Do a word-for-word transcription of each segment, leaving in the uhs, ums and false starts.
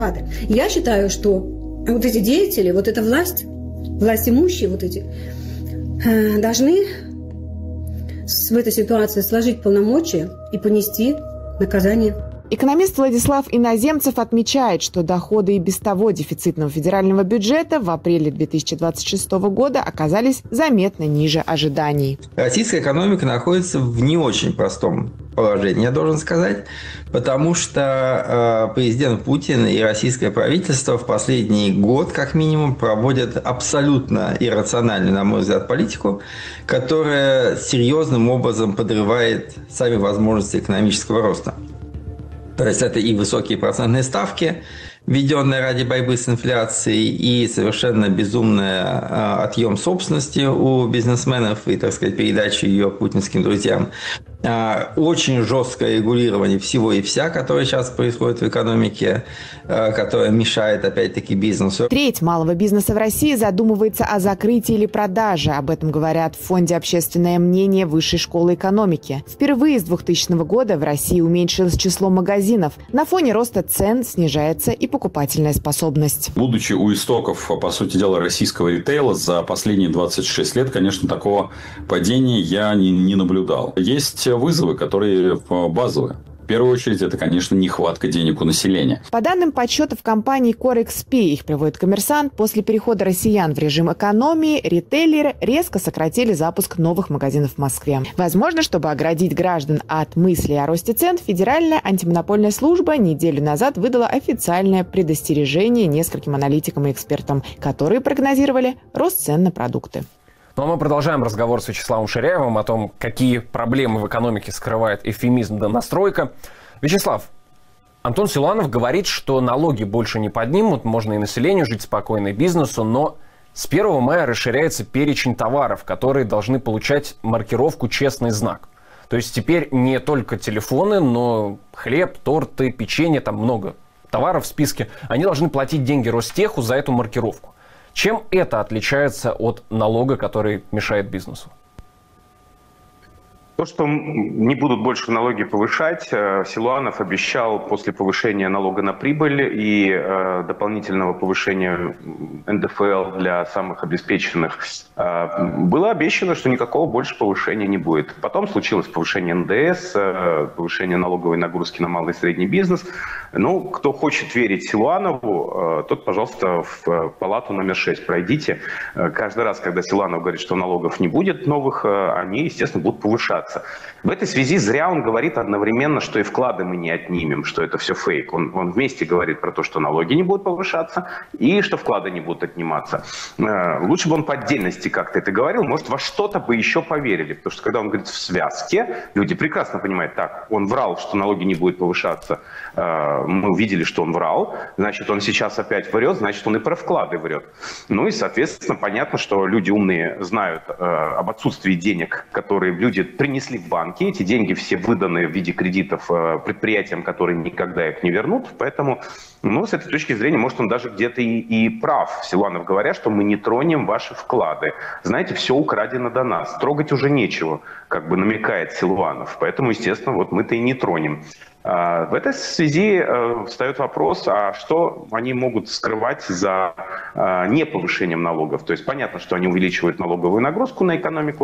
Я считаю, что вот эти деятели, вот эта власть, власть имущие вот эти, должны в этой ситуации сложить полномочия и понести наказание. Экономист Владислав Иноземцев отмечает, что доходы и без того дефицитного федерального бюджета в апреле две тысячи двадцать шестого года оказались заметно ниже ожиданий. Российская экономика находится в не очень простом положении, я должен сказать, потому что э, президент Путин и российское правительство в последний год, как минимум, проводят абсолютно иррациональную, на мой взгляд, политику, которая серьезным образом подрывает сами возможности экономического роста. То есть это и высокие процентные ставки, введенные ради борьбы с инфляцией, и совершенно безумный отъем собственности у бизнесменов и, так сказать, передача ее путинским друзьям. Очень жесткое регулирование всего и вся, которое сейчас происходит в экономике, которое мешает, опять-таки, бизнесу. Треть малого бизнеса в России задумывается о закрытии или продаже. Об этом говорят в Фонде «Общественное мнение» Высшей школы экономики. Впервые с двухтысячного года в России уменьшилось число магазинов. На фоне роста цен снижается и покупательная способность. Будучи у истоков, по сути дела, российского ритейла, за последние двадцать шесть лет, конечно, такого падения я не, не наблюдал. Есть вызовы, которые базовые. В первую очередь, это, конечно, нехватка денег у населения. По данным подсчетов компании CoreXP, их приводит «Коммерсант», после перехода россиян в режим экономии ритейлеры резко сократили запуск новых магазинов в Москве. Возможно, чтобы оградить граждан от мыслей о росте цен, Федеральная антимонопольная служба неделю назад выдала официальное предостережение нескольким аналитикам и экспертам, которые прогнозировали рост цен на продукты. Ну а мы продолжаем разговор с Вячеславом Ширяевым о том, какие проблемы в экономике скрывает эвфемизм «донастройка». Вячеслав, Антон Силуанов говорит, что налоги больше не поднимут, можно и населению жить спокойно, и бизнесу, но с первого мая расширяется перечень товаров, которые должны получать маркировку «честный знак». То есть теперь не только телефоны, но хлеб, торты, печенье, там много товаров в списке, они должны платить деньги Ростеху за эту маркировку. Чем это отличается от налога, который мешает бизнесу? То, что не будут больше налоги повышать, Силуанов обещал после повышения налога на прибыль и э, дополнительного повышения эн дэ эф эл для самых обеспеченных. Э, было обещано, что никакого больше повышения не будет. Потом случилось повышение эн дэ эс, э, повышение налоговой нагрузки на малый и средний бизнес. Ну, кто хочет верить Силуанову, э, тот, пожалуйста, в палату номер шесть пройдите. Э, каждый раз, когда Силуанов говорит, что налогов не будет новых, э, они, естественно, будут повышаться. В этой связи зря он говорит одновременно, что и вклады мы не отнимем, что это все фейк. Он, он вместе говорит про то, что налоги не будут повышаться и что вклады не будут отниматься. Лучше бы он по отдельности как-то это говорил, может, во что-то бы еще поверили. Потому что когда он говорит в связке, люди прекрасно понимают, так, он врал, что налоги не будут повышаться. Мы увидели, что он врал, значит, он сейчас опять врет, значит, он и про вклады врет. Ну и, соответственно, понятно, что люди умные знают об отсутствии денег, которые люди принесли в банки. Эти деньги все выданы в виде кредитов предприятиям, которые никогда их не вернут. Поэтому, ну, с этой точки зрения, может, он даже где-то и, и прав, Силуанов, говоря, что мы не тронем ваши вклады. Знаете, все украдено до нас. Трогать уже нечего, как бы намекает Силуанов. Поэтому, естественно, вот мы-то и не тронем. В этой связи встает вопрос, а что они могут скрывать за неповышением налогов? То есть понятно, что они увеличивают налоговую нагрузку на экономику,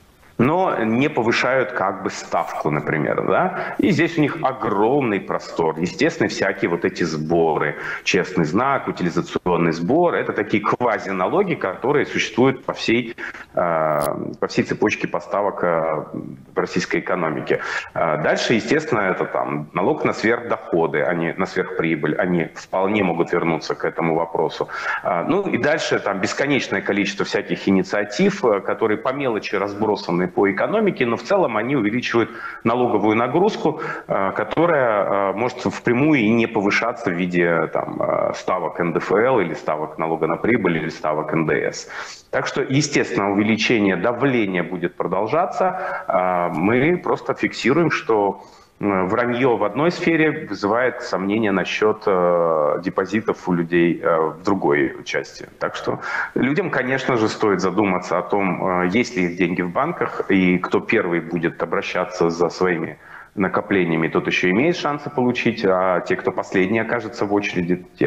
но не повышают как бы ставку, например, да, и здесь у них огромный простор. Естественно, всякие вот эти сборы, честный знак, утилизационный сбор, это такие квазиналоги, которые существуют по всей, э, по всей цепочке поставок э, в российской экономике. Э, дальше, естественно, это там налог на сверхдоходы, они на сверхприбыль, они вполне могут вернуться к этому вопросу. Э, ну и дальше там бесконечное количество всяких инициатив, э, которые по мелочи разбросаны по экономике, но в целом они увеличивают налоговую нагрузку, которая может впрямую и не повышаться в виде там, ставок эн дэ эф эл или ставок налога на прибыль или ставок эн дэ эс. Так что, естественно, увеличение давления будет продолжаться. Мы просто фиксируем, что вранье в одной сфере вызывает сомнения насчет э, депозитов у людей э, в другой части. Так что людям, конечно же, стоит задуматься о том, э, есть ли их деньги в банках и кто первый будет обращаться за своими накоплениями, тот еще имеет шансы получить, а те, кто последний окажется в очереди, те